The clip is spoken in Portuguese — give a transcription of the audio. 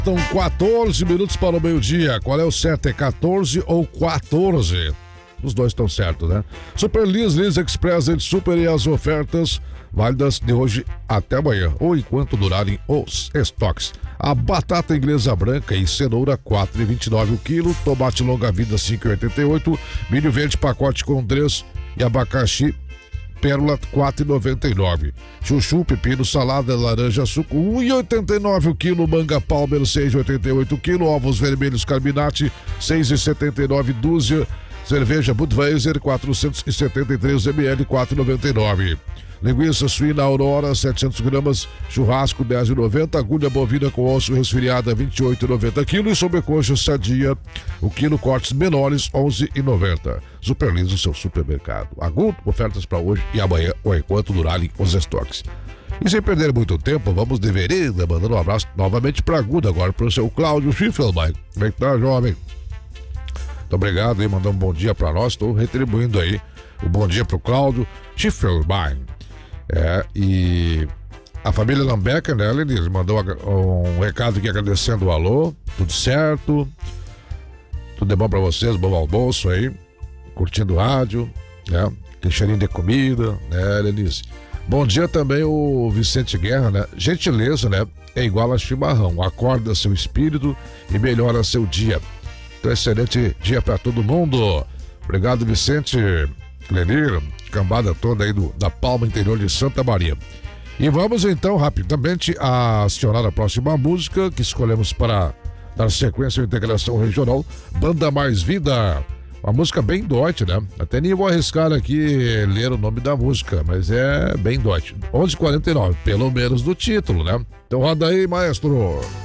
São 14 minutos para o meio-dia. Qual é o certo? É 14 ou 14? Os dois estão certos, né? Super Liz Express e Super e as ofertas válidas de hoje até amanhã, ou enquanto durarem os estoques. A batata inglesa branca e cenoura 4,29 o quilo, tomate longa-vida 5,88, milho verde pacote com 3 e abacaxi pérola 4,99. Chuchu, pepino, salada, laranja, suco 1,89 o quilo, manga palmer 6,88 o quilo, ovos vermelhos Carminati 6,79 dúzia, cerveja Budweiser 473 ml 4,99. Linguiça suína Aurora 700 gramas, churrasco 10,90, agulha bovina com osso resfriada 28,90 quilo e sobrecoxa sadia, o quilo cortes menores 11,90. Superliso seu supermercado. Agudo, ofertas para hoje e amanhã ou enquanto durarem os estoques. E sem perder muito tempo, vamos de vereda, mandando um abraço novamente para Agudo, agora para o seu Cláudio Schiffelbein. Como é que tá, jovem? Muito obrigado aí, mandando um bom dia para nós, estou retribuindo aí o bom dia para o Cláudio Schiffelbein. E a família Lambecker, né, Lenise, mandou um recado aqui agradecendo o alô, tudo certo, tudo é bom pra vocês, bom almoço aí, curtindo o rádio, né, tem cheirinho de comida, né, Lenise. Bom dia também o Vicente Guerra, né, gentileza, né, é igual a chimarrão, acorda seu espírito e melhora seu dia. Então, excelente dia pra todo mundo. Obrigado, Vicente, Lenir, cambada toda aí da Palma, interior de Santa Maria. E vamos então rapidamente acionar a próxima música que escolhemos para dar sequência à integração regional, Banda Mais Vida. Uma música bem dote, né? Até nem vou arriscar aqui ler o nome da música, mas é bem dote. 11h49, pelo menos do título, né? Então roda aí, maestro.